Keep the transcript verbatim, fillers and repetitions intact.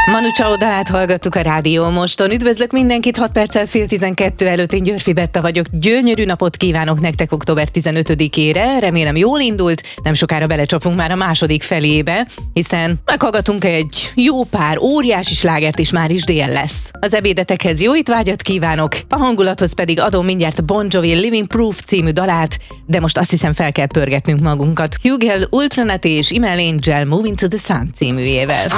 Manu Chao dalát hallgattuk a Rádió Moston. Üdvözlök mindenkit, hat perccel fél tizenkettő előtt, én Györfi Betta vagyok. Gyönyörű napot kívánok nektek október tizenötödikére. Remélem jól indult, nem sokára belecsapunk már a második felébe, hiszen meghallgatunk egy jó pár óriási slágert, és már is dél lesz. Az ebédetekhez jó étvágyat kívánok, a hangulathoz pedig adom mindjárt a Bon Jovi Living Proof című dalát, de most azt hiszem fel kell pörgetnünk magunkat Hughel, Ultranet és Email Angel Moving to the Sun címűjével.